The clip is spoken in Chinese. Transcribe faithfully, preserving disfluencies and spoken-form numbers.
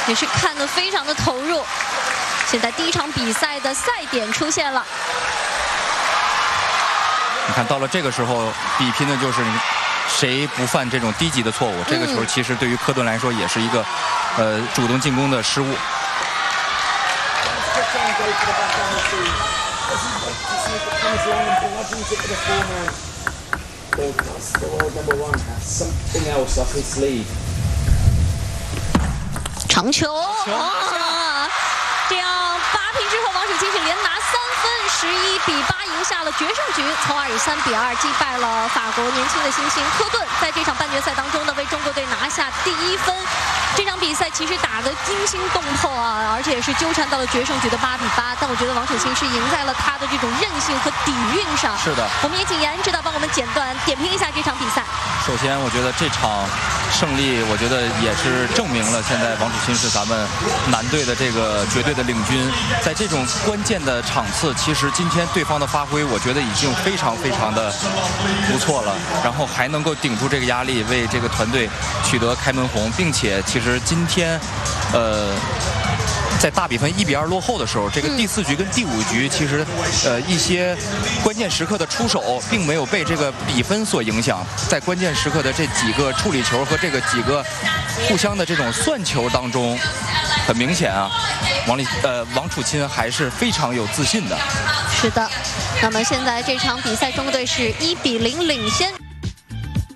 也是看得非常的投入。现在第一场比赛的赛点出现了。 你看到了这个时候，比拼的就是谁不犯这种低级的错误。这个球其实对于科顿来说也是一个，呃，主动进攻的失误。 长球啊！这样八平之后，王楚钦是连拿三分，十一比八赢下了决胜局，从而以三比二击败了法国年轻的新星科顿。在这场半决赛当中呢，为中国队拿下第一分。这场比赛其实打得惊心动魄啊，而且也是纠缠到了决胜局的八比八。但我觉得王楚钦是赢在了他的这种韧性和底蕴上。 是的， 我们也请严指导帮我们简短点评一下这场比赛。 首先，我觉得这场胜利，我觉得也是证明了现在王楚钦是咱们男队的这个绝对的领军。在这种关键的场次，其实今天对方的发挥，我觉得已经非常非常的不错了。然后还能够顶住这个压力，为这个团队取得开门红，并且其实今天，呃。 在大比分一比二落后的时候，这个第四局跟第五局，其实，呃，一些关键时刻的出手，并没有被这个比分所影响。在关键时刻的这几个处理球和这个几个互相的这种算球当中，很明显啊，王丽呃王楚钦还是非常有自信的。 是的，那么现在这场比赛，中国队是一比零领先。